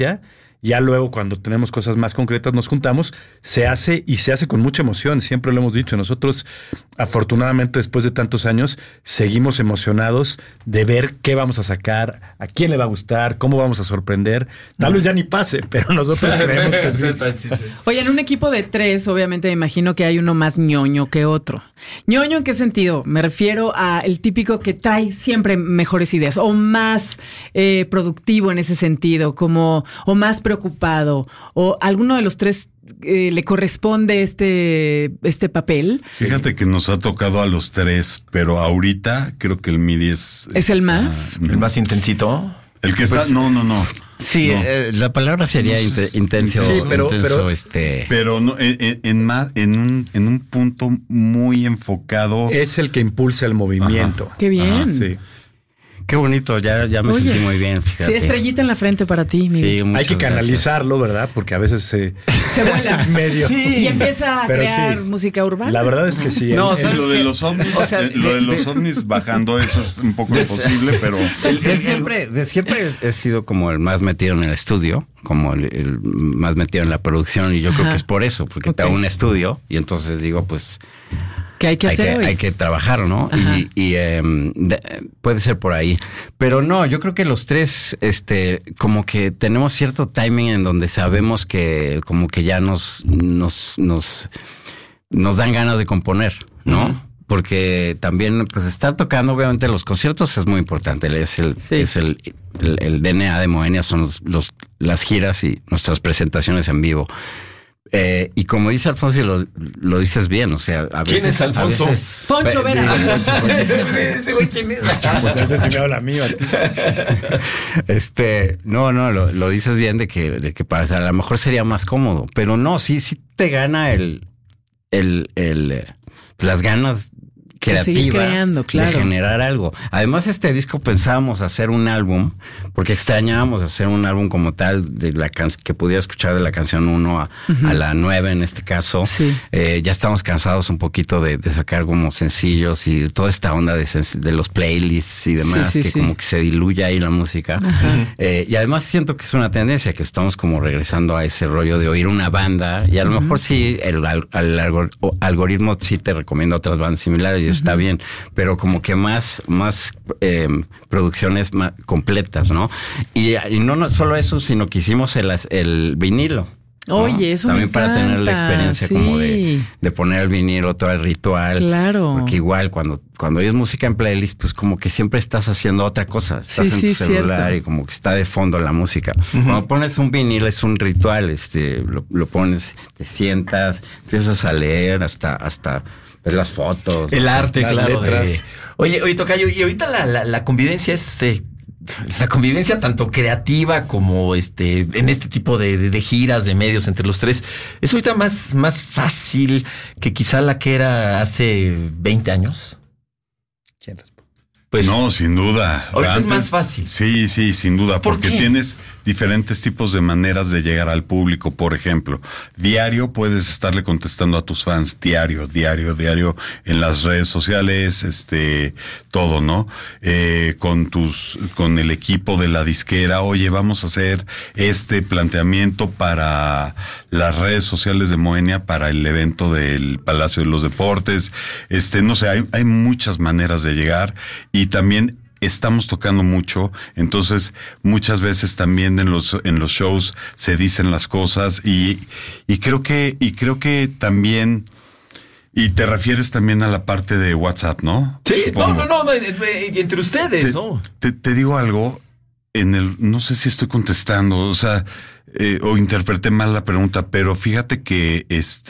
Ya luego, cuando tenemos cosas más concretas, nos juntamos, se hace con mucha emoción. Siempre lo hemos dicho. Nosotros, afortunadamente, después de tantos años, seguimos emocionados de ver qué vamos a sacar, a quién le va a gustar, cómo vamos a sorprender. Tal vez ya ni pase, pero nosotros creemos que sí. Oye, en un equipo de 3, obviamente me imagino que hay uno más ñoño que otro. ¿Ñoño en qué sentido? Me refiero a el típico que trae siempre mejores ideas o más productivo en ese sentido, o más preocupado, o alguno de los 3 le corresponde este papel. Fíjate que nos ha tocado a los 3, pero ahorita creo que el Midi es el más. El más intensito. El que está, no. Sí, no. La palabra sería intenso. Sí, pero no, en un punto muy enfocado. Es el que impulsa el movimiento. Ajá. Qué bien. Ajá, sí. Qué bonito, ya me sentí muy bien, fíjate. Sí, estrellita en la frente para ti, Miguel. Sí, hay que canalizarlo, ¿verdad? Porque a veces se vuela. medio. Sí. Y empieza a crear música urbana. La verdad es que sí. No, lo de los ovnis, los ovnis bajando, eso es un poco imposible, pero de siempre he sido como el más metido en el estudio, como el más metido en la producción, y yo creo que es por eso, porque tengo un estudio, y entonces digo, pues ¿qué hay que hacer hoy? Hay que trabajar, ¿no? Y puede ser por ahí. Pero no, yo creo que los 3, como que tenemos cierto timing en donde sabemos que como que ya nos dan ganas de componer, ¿no? Uh-huh. Porque también, pues, estar tocando, obviamente, los conciertos es muy importante. Es el DNA de Moenia, son las giras y nuestras presentaciones en vivo. Y como dice Alfonso, y lo dices bien, o sea, a veces... ¿Quién es Alfonso? Poncho Vera. Ese güey, ¿quién es? No sé si me habla a mí o a ti. No, lo dices bien de que para a lo mejor sería más cómodo, pero no, sí te gana las ganas creativas de generar algo. Además, este disco pensábamos hacer un álbum, porque extrañábamos hacer un álbum como tal de que pudiera escuchar de la canción 1 a la 9 en este caso. Sí. Ya estamos cansados un poquito de sacar como sencillos y toda esta onda de los playlists y demás, como que se diluye ahí la música. Y además siento que es una tendencia que estamos como regresando a ese rollo de oír una banda, y a lo mejor sí el algoritmo sí te recomienda otras bandas similares y está bien, pero como que más producciones más completas, ¿no? Y no solo eso, sino que hicimos el vinilo. Oye, ¿no? Eso también me encanta. Para tener la experiencia como de poner el vinilo, todo el ritual. Claro. Porque igual cuando oyes música en playlist, pues como que siempre estás haciendo otra cosa. Estás en tu celular, cierto. Y como que está de fondo la música. Cuando pones un vinilo es un ritual, lo pones, te sientas, empiezas a leer hasta ves las fotos. El arte, las claro. letras. Oye, Tocayo, y ahorita la convivencia es... la convivencia tanto creativa como en este tipo de giras, de medios entre los 3, ¿es ahorita más fácil que quizá la que era hace 20 años? ¿Quién responde? Pues no, sin duda. Ahorita es más fácil. Sí, sin duda, porque tienes diferentes tipos de maneras de llegar al público. Por ejemplo, diario puedes estarle contestando a tus fans, diario, en las redes sociales, todo, ¿no? Con el equipo de la disquera, oye, vamos a hacer este planteamiento para las redes sociales de Moenia, para el evento del Palacio de los Deportes. No sé, hay muchas maneras de llegar. Y también estamos tocando mucho, entonces muchas veces también en los shows se dicen las cosas y creo que también, y te refieres también a la parte de WhatsApp, ¿no? Sí, supongo. No, entre ustedes, ¿no? Te digo algo, no sé si estoy contestando, o sea, o interpreté mal la pregunta, pero fíjate que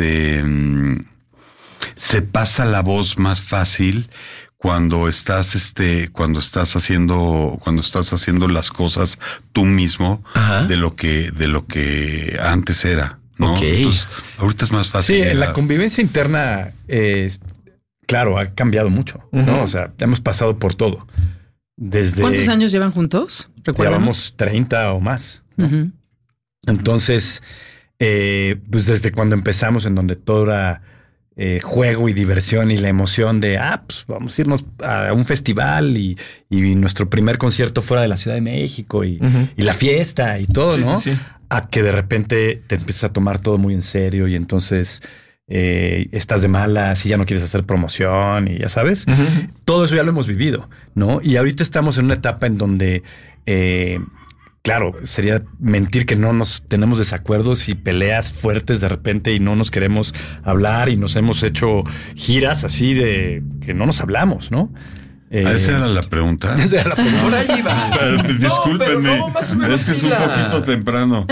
se pasa la voz más fácil cuando estás haciendo las cosas tú mismo. Ajá. de lo que antes era, ¿no? Okay. Entonces, ahorita es más fácil. Sí, la convivencia interna claro, ha cambiado mucho, ¿no? O sea, hemos pasado por todo. ¿Cuántos años llevan juntos? Llevamos 30 o más, ¿no? Entonces, pues desde cuando empezamos, en donde todo era juego y diversión y la emoción de, pues vamos a irnos a un festival y nuestro primer concierto fuera de la Ciudad de México y la fiesta y todo, ¿no? Sí. A que de repente te empiezas a tomar todo muy en serio y entonces estás de malas y ya no quieres hacer promoción y ya sabes. Todo eso ya lo hemos vivido, ¿no? Y ahorita estamos en una etapa en donde... claro, sería mentir que no nos tenemos desacuerdos y peleas fuertes de repente y no nos queremos hablar y nos hemos hecho giras así de que no nos hablamos, ¿no? ¿Esa era la pregunta? Esa era la pregunta. Por ahí va. Discúlpenme, es que es un poquito temprano.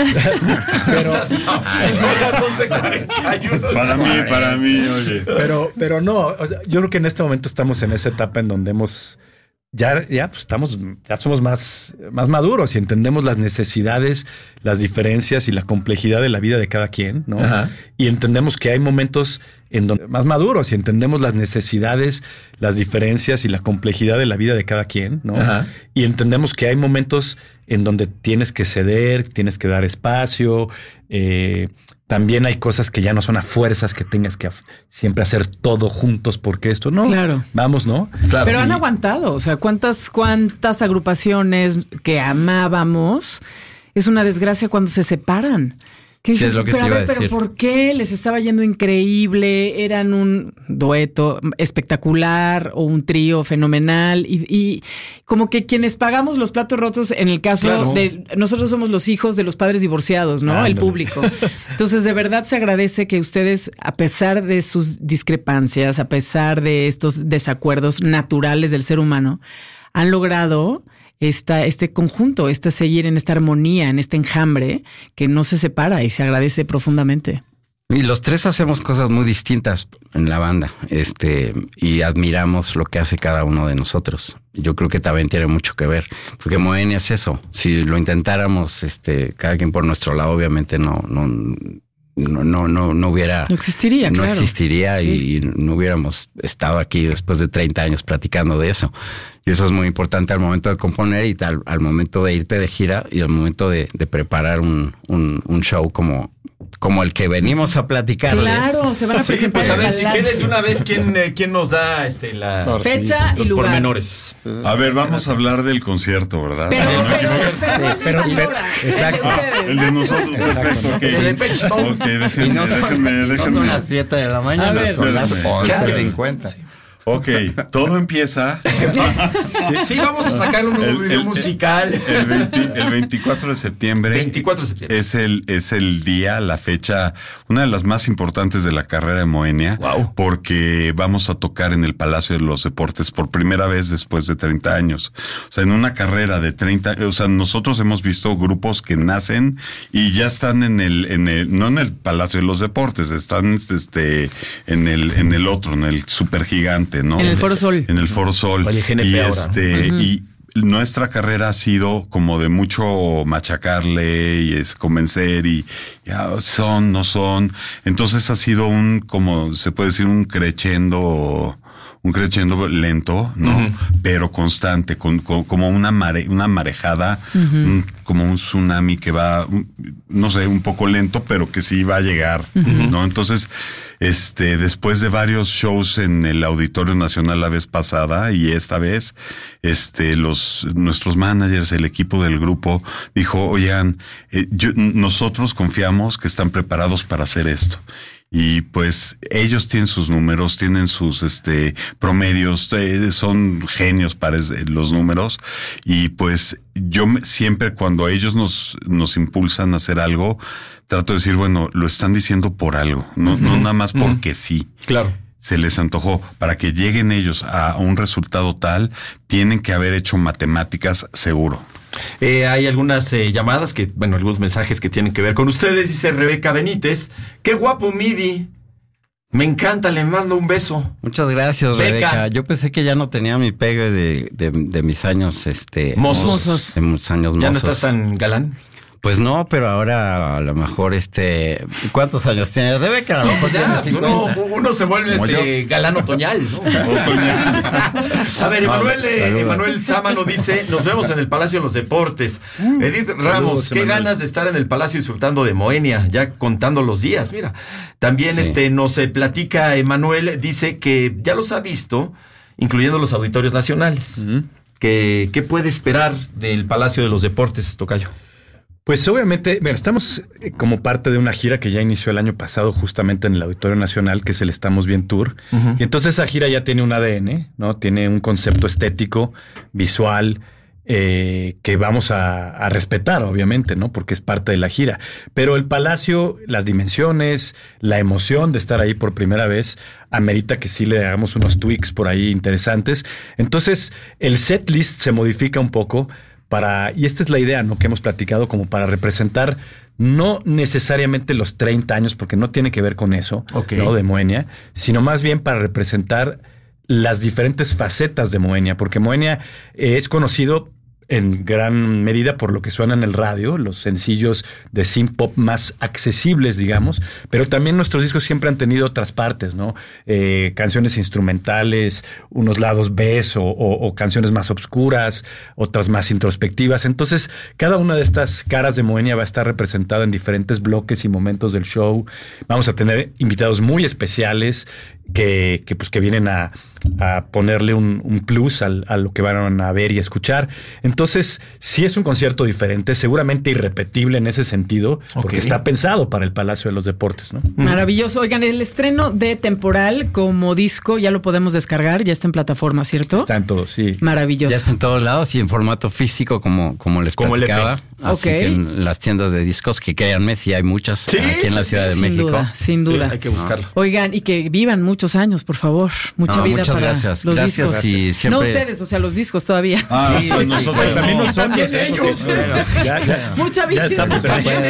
Para mí, oye. Pero no, o sea, yo creo que en este momento estamos en esa etapa en donde hemos... Ya somos más maduros y entendemos las necesidades, las diferencias y la complejidad de la vida de cada quien, ¿no? Y entendemos que hay momentos en donde más maduros y entendemos las necesidades, las diferencias y la complejidad de la vida de cada quien, ¿no? Y entendemos que hay momentos en donde tienes que ceder, tienes que dar espacio. También hay cosas que ya no son a fuerzas que tengas que siempre hacer todo juntos porque esto no. Claro. Vamos, ¿no? Claro. Pero han aguantado. O sea, ¿cuántas agrupaciones que amábamos? Es una desgracia cuando se separan. Sí, es lo que te iba a decir. Pero ¿por qué? Les estaba yendo increíble, eran un dueto espectacular o un trío fenomenal y como que quienes pagamos los platos rotos en el caso de nosotros somos los hijos de los padres divorciados, ¿no? El público. Entonces, de verdad se agradece que ustedes, a pesar de sus discrepancias, a pesar de estos desacuerdos naturales del ser humano, han logrado este conjunto, seguir en esta armonía, en este enjambre que no se separa y se agradece profundamente. Y los tres hacemos cosas muy distintas en la banda, y admiramos lo que hace cada uno de nosotros. Yo creo que también tiene mucho que ver, porque Moenia es eso. Si lo intentáramos, cada quien por nuestro lado, obviamente no hubiera... No existiría, no existiría y no hubiéramos estado aquí después de 30 años platicando de eso. Y eso es muy importante al momento de componer y al momento de irte de gira y al momento de preparar un show como el que venimos a platicarles. Claro, se van a presentar. Pues a ver, si quieres de una vez, ¿quién nos da la fecha y los lugar? Pormenores. A ver, vamos a hablar del concierto, ¿verdad? Pero exacto. El de nosotros, perfecto. Okay, déjenme. No son las 7 de la mañana, son las 11:50. Ok, todo empieza. Sí, vamos a sacar un nuevo video musical. El 24 de septiembre. 24 de septiembre. Es el día, la fecha, una de las más importantes de la carrera de Moenia. Wow. Porque vamos a tocar en el Palacio de los Deportes por primera vez después de 30 años. O sea, en una carrera de 30, o sea, nosotros hemos visto grupos que nacen y ya están no en el Palacio de los Deportes, están en el otro, en el Supergigante, ¿no? En el Foro Sol. En el Foro Sol. El GNP y ahora. Y nuestra carrera ha sido como de mucho machacarle y convencer y ya son, no son. Entonces ha sido como se puede decir, un crescendo lento, ¿no? Pero constante, como una marejada, como un tsunami que va, no sé, un poco lento, pero que sí va a llegar, ¿no? Entonces, después de varios shows en el Auditorio Nacional la vez pasada y esta vez, nuestros managers, el equipo del grupo dijo, oigan, nosotros confiamos que están preparados para hacer esto. Y pues ellos tienen sus números, tienen sus promedios, son genios para los números. Y pues yo siempre cuando ellos nos impulsan a hacer algo, trato de decir, bueno, lo están diciendo por algo, no nada más porque sí. Claro. Se les antojó. Para que lleguen ellos a un resultado tal, tienen que haber hecho matemáticas seguro. Hay algunas llamadas algunos mensajes que tienen que ver con ustedes. Dice Rebeca Benítez, qué guapo MIDI. Me encanta, le mando un beso. Muchas gracias, Rebeca. Yo pensé que ya no tenía mi pegue de mis años, mozos. De mis años mozos. ¿Ya no estás tan galán? Pues no, pero ahora a lo mejor ¿cuántos años tiene? Debe que a lo mejor tiene 50. Uno se vuelve galán otoñal, ¿no? Otoñal. A ver, Emanuel Sámano dice, nos vemos en el Palacio de los Deportes. Edith Ramos, qué ganas de estar en el Palacio disfrutando de Moenia, ya contando los días, mira. También nos platica Emanuel, dice que ya los ha visto, incluyendo los auditorios nacionales. ¿Qué puede esperar del Palacio de los Deportes, tocayo? Pues obviamente, estamos como parte de una gira que ya inició el año pasado justamente en el Auditorio Nacional, que es el Estamos Bien Tour. Y entonces esa gira ya tiene un ADN, ¿no? Tiene un concepto estético, visual, que vamos a respetar, obviamente, ¿no? Porque es parte de la gira. Pero el Palacio, las dimensiones, la emoción de estar ahí por primera vez, amerita que sí le hagamos unos tweaks por ahí interesantes. Entonces, el setlist se modifica un poco y esta es la idea, ¿no? Que hemos platicado como para representar no necesariamente los 30 años, porque no tiene que ver con eso, ¿no? De Moenia, sino más bien para representar las diferentes facetas de Moenia, porque Moenia es conocido en gran medida por lo que suena en el radio, los sencillos de synth pop más accesibles, digamos, pero también nuestros discos siempre han tenido otras partes, ¿no? Canciones instrumentales, unos lados B o canciones más obscuras, otras más introspectivas. Entonces, cada una de estas caras de Moenia va a estar representada en diferentes bloques y momentos del show. Vamos a tener invitados muy especiales que vienen a ponerle un plus a lo que van a ver y escuchar. Entonces, sí es un concierto diferente, seguramente irrepetible en ese sentido, porque está pensado para el Palacio de los Deportes, ¿no? Maravilloso. Oigan, el estreno de Temporal como disco ya lo podemos descargar, ya está en plataforma, ¿cierto? Está en todo, sí. Maravilloso. Ya está en todos lados y en formato físico, como les platicaba. Así que en las tiendas de discos, que créanme, sí hay muchas aquí en la Ciudad de México. Sin duda. Sí, hay que buscarlo. Oigan, y que vivan muchos años, por favor. Mucha vida para gracias. los discos. Y siempre... No ustedes, o sea, los discos todavía. Nosotros también nosotros. Ellos. Mucha vida. Ya estamos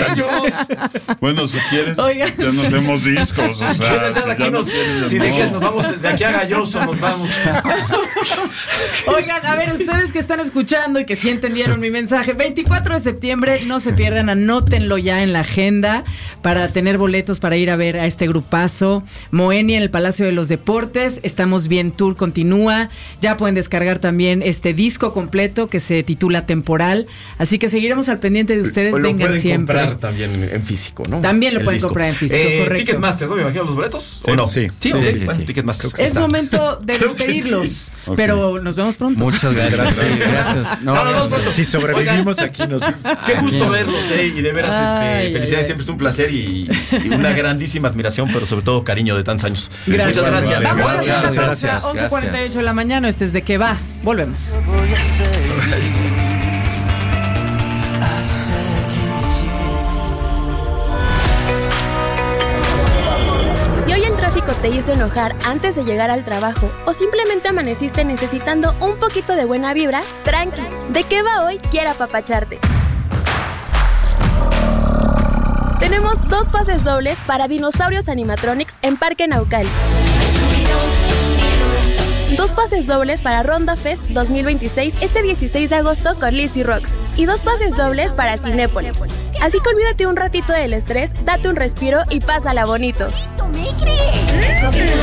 Bueno, si quieres, ya nos vemos discos. O sea, si dejas, nos vamos de aquí a Galloso, nos vamos. Oigan, a ver, ustedes que están escuchando y que sí entendieron mi mensaje, 24 de septiembre, no se pierdan, anótenlo ya en la agenda para tener boletos para ir a ver a este grupazo. Moenia en el Palacio de los Deportes. Estamos Bien Tour continúa. Ya pueden descargar también este disco completo que se titula Temporal. Así que seguiremos al pendiente de ustedes. Vengan siempre. Lo pueden comprar también en físico, ¿no? También lo pueden comprar en físico, correcto. Ticketmaster, ¿no? Me imagino los boletos. ¿O no? Sí. Bueno, Ticketmaster. Es momento de despedirlos, pero nos vemos pronto. Muchas gracias. Gracias. Si sobrevivimos aquí nos... Qué gusto verlos, y de veras felicidades, siempre es un placer y una grandísima admiración, pero sobre todo cariño de tantos años. Muchas gracias. Vamos a hacer una pausa, 11:48 de la mañana, este es De Qué Va. Volvemos. Si hoy el tráfico te hizo enojar antes de llegar al trabajo o simplemente amaneciste necesitando un poquito de buena vibra, tranqui, De Qué Va hoy quiere apapacharte. Tenemos 2 pases dobles para Dinosaurios Animatronics en Parque Naucali. 2 pases dobles para Ronda Fest 2026 este 16 de agosto con Lizzy Rocks. Y 2 pases dobles para Cinépolis. Así que olvídate un ratito del estrés, date un respiro y pásala bonito.